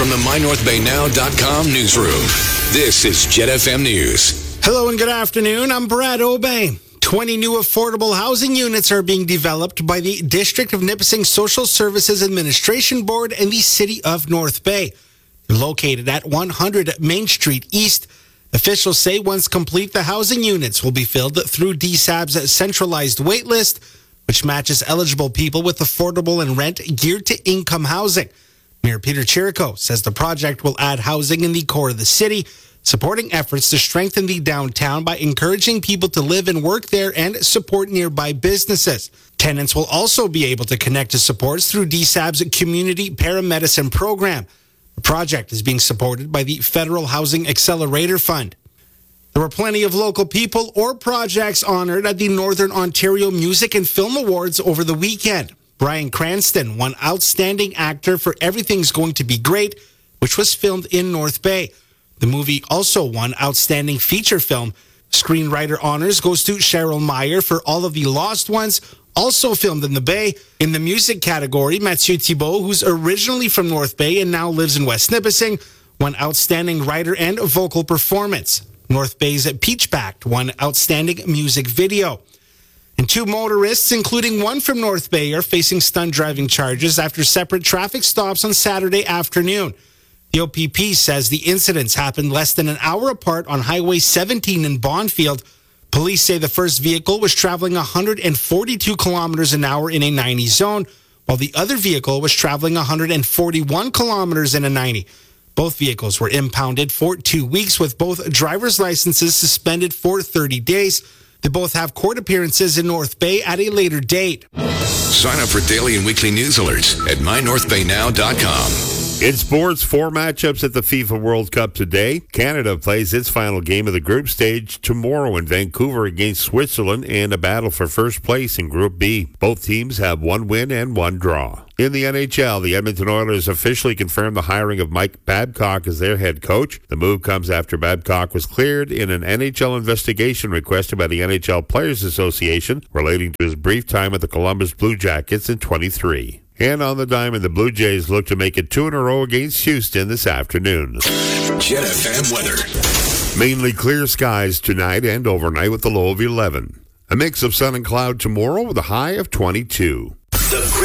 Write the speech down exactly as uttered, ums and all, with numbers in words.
from the my north bay now dot com newsroom, this is Jet F M News. Hello and good afternoon. I'm Brad Obey. twenty new affordable housing units are being developed by the District of Nipissing Social Services Administration Board and the City of North Bay. They're located at one hundred Main Street East. Officials say once complete, the housing units will be filled through D S A B's centralized waitlist, which matches eligible people with affordable and rent geared to income housing. Mayor Peter Chirico says the project will add housing in the core of the city, supporting efforts to strengthen the downtown by encouraging people to live and work there and support nearby businesses. Tenants will also be able to connect to supports through D S A B's Community Paramedicine program. The project is being supported by the Federal Housing Accelerator Fund. There were plenty of local people or projects honored at the Northern Ontario Music and Film Awards over the weekend. Bryan Cranston won Outstanding Actor for Everything's Going to Be Great, which was filmed in North Bay. The movie also won Outstanding Feature Film. Screenwriter honors goes to Cheryl Meyer for All of the Lost Ones, also filmed in the Bay. In the music category, Mathieu Thibault, who's originally from North Bay and now lives in West Nipissing, won Outstanding Writer and Vocal Performance. North Bay's Peach Pact won Outstanding Music Video. And two motorists, including one from North Bay, are facing stunt driving charges after separate traffic stops on Saturday afternoon. The O P P says the incidents happened less than an hour apart on Highway seventeen in Bonfield. Police say the first vehicle was traveling one hundred forty-two kilometers an hour in a ninety zone, while the other vehicle was traveling one hundred forty-one kilometers in a ninety. Both vehicles were impounded for two weeks with both driver's licenses suspended for thirty days. They both have court appearances in North Bay at a later date. Sign up for daily and weekly news alerts at my north bay now dot com. In sports, four matchups at the FIFA World Cup today. Canada plays its final game of the group stage tomorrow in Vancouver against Switzerland in a battle for first place in Group B. Both teams have one win and one draw. In the N H L, the Edmonton Oilers officially confirmed the hiring of Mike Babcock as their head coach. The move comes after Babcock was cleared in an N H L investigation requested by the N H L Players Association relating to his brief time at the Columbus Blue Jackets in twenty-three. And on the diamond, the Blue Jays look to make it two in a row against Houston this afternoon. Jet F M weather. Mainly clear skies tonight and overnight with a low of eleven. A mix of sun and cloud tomorrow with a high of twenty-two.